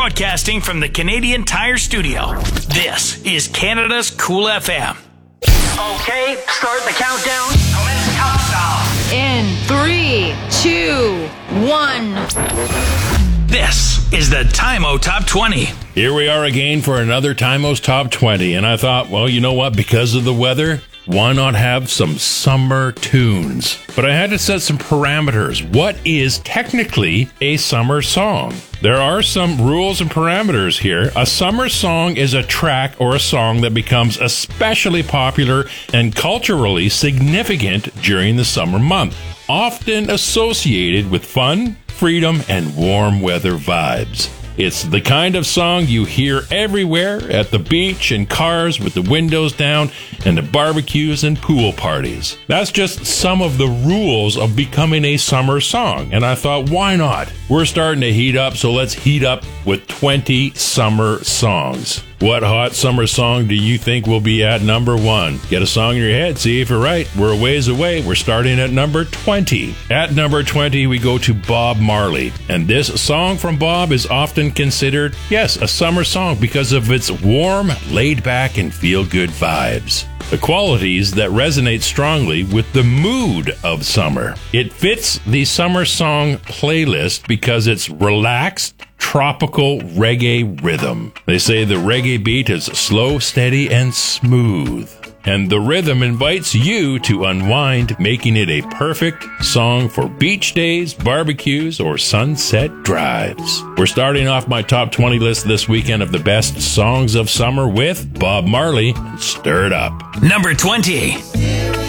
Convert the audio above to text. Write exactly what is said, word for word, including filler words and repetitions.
Broadcasting from the Canadian Tire Studio, this is Canada's Cool F M. Okay, start the countdown. Commence countdown. In three, two, one. This is the Time-O Top twenty. Here we are again for another Time-O's Top twenty, and I thought, well, you know what? Because of the weather, why not have some summer tunes? But I had to set some parameters. What is technically a summer song? There are some rules and parameters here. A summer song is a track or a song that becomes especially popular and culturally significant during the summer month, often associated with fun, freedom, and warm weather vibes. It's the kind of song you hear everywhere, at the beach, in cars with the windows down, and the barbecues and pool parties. That's just some of the rules of becoming a summer song, and I thought, why not? We're starting to heat up, so let's heat up with twenty summer songs. What hot summer song do you think will be at number one? Get a song in your head, see if you're right. We're a ways away. We're starting at number twenty. At number twenty, we go to Bob Marley. And this song from Bob is often considered, yes, a summer song because of its warm, laid-back, and feel-good vibes. The qualities that resonate strongly with the mood of summer. It fits the summer song playlist because it's relaxed, tropical reggae rhythm. They say the reggae beat is slow, steady, and smooth. And the rhythm invites you to unwind, making it a perfect song for beach days, barbecues, or sunset drives. We're starting off my top twenty list this weekend of the best songs of summer with Bob Marley, Stir It Up. Number twenty.